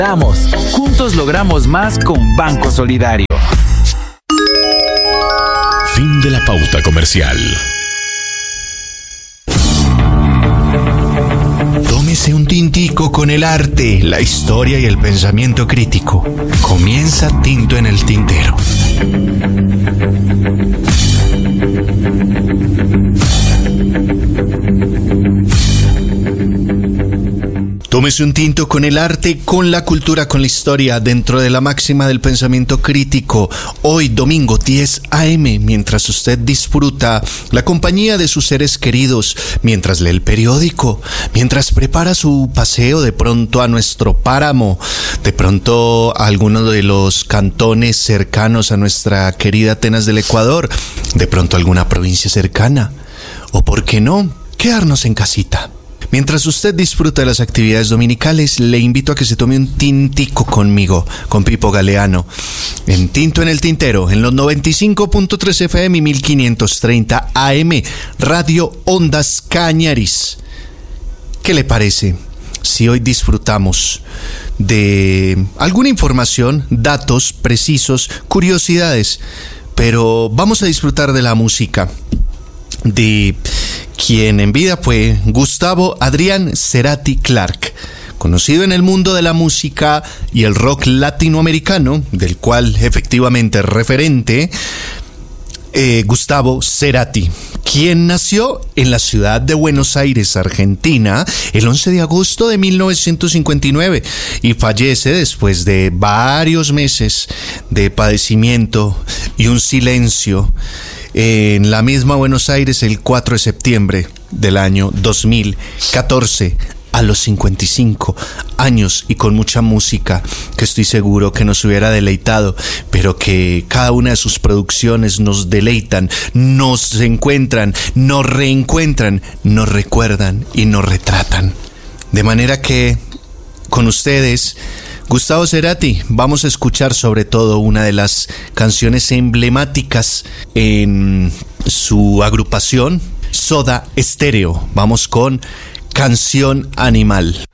Juntos logramos más con Banco Solidario. Fin de la pauta comercial. Tómese un tintico con el arte, la historia y el pensamiento crítico. Comienza Tinto en el Tintero. Tómese un tinto con el arte, con la cultura, con la historia, dentro de la máxima del pensamiento crítico. Hoy, domingo, 10 a.m., mientras usted disfruta la compañía de sus seres queridos, mientras lee el periódico, mientras prepara su paseo de pronto a nuestro páramo, de pronto a alguno de los cantones cercanos a nuestra querida Atenas del Ecuador, de pronto a alguna provincia cercana, o por qué no, quedarnos en casita. Mientras usted disfruta de las actividades dominicales, le invito a que se tome un tintico conmigo, con Pipo Galeano, en Tinto en el Tintero, en los 95.3 FM y 1530 AM, Radio Ondas Cañaris. ¿Qué le parece si hoy disfrutamos de alguna información, datos precisos, curiosidades, pero vamos a disfrutar de la música de quien en vida fue Gustavo Adrián Cerati Clark, conocido en el mundo de la música y el rock latinoamericano, del cual efectivamente es referente, Gustavo Cerati, quien nació en la ciudad de Buenos Aires, Argentina, el 11 de agosto de 1959 y fallece después de varios meses de padecimiento y un silencio en la misma Buenos Aires el 4 de septiembre del año 2014, a los 55 años y con mucha música que estoy seguro que nos hubiera deleitado, pero que cada una de sus producciones nos deleitan, nos encuentran, nos reencuentran, nos recuerdan y nos retratan. De manera que con ustedes, Gustavo Cerati, vamos a escuchar sobre todo una de las canciones emblemáticas en su agrupación Soda Stereo. Vamos con Canción Animal.